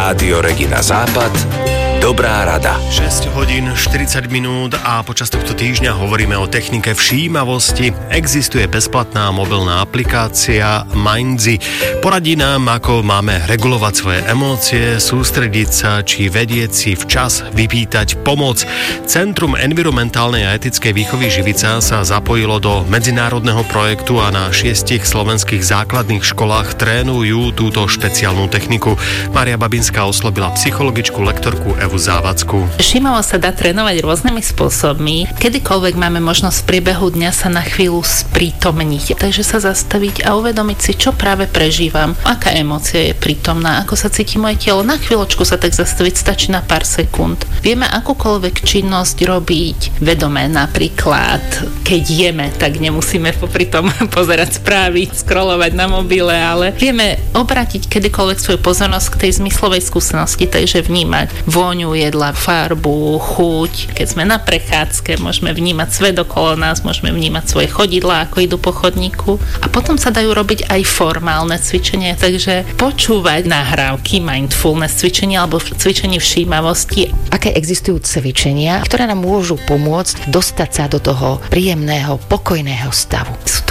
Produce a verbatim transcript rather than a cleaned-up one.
Rádio Regina Západ. Dobrá rada. šesť hodín štyridsať minút a počas tohto týždňa hovoríme o technike všímavosti. Existuje bezplatná mobilná aplikácia Mindsy. Poradí nám, ako máme regulovať svoje emócie, sústrediť sa či vedieť si včas vypýtať pomoc. Centrum environmentálnej a etickej výchovy Živica sa zapojilo do medzinárodného projektu a na šiestich slovenských základných školách trénujú túto špeciálnu techniku. Mária Babinská oslovila psychologičku, lektorku Evu Závadskú. Všímavosť sa dá trénovať rôznymi spôsobmi. Kedykoľvek máme možnosť v priebehu dňa sa na chvíľu sprítomniť. Takže sa zastaviť a uvedomiť si, čo práve prežívam, aká emócia je prítomná, ako sa cíti moje telo. Na chvíľočku sa tak zastaviť stačí na pár sekúnd. Vieme akúkoľvek činnosť robiť vedomé, napríklad keď jeme, tak nemusíme popri tom pozerať správy, scrollovať na mobile, ale vieme obrátiť kedykoľvek svoju pozornosť k tej zmyslovej skúsenosti, takže vnímať vôňu jedla, farbu, chuť. Keď sme na prechádzke, môžeme vnímať svet okolo nás, môžeme vnímať svoje chodidlá, ako idú po chodníku. A potom sa dajú robiť aj formálne cvičenia, takže počúvať nahrávky mindfulness cvičenia alebo cvičenie všímavosti. Aké existujú cvičenia, ktoré nám môžu pomôcť dostať sa do toho príjemného, pokojného stavu? Sú